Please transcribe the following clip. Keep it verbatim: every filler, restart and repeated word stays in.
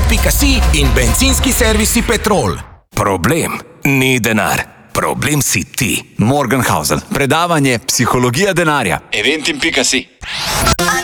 pika si in bencinski servisi Petrol. Problem ni denar. Problem si ti. Morgenhausen. Predavanje Psihologija denarja. Eventim pika si.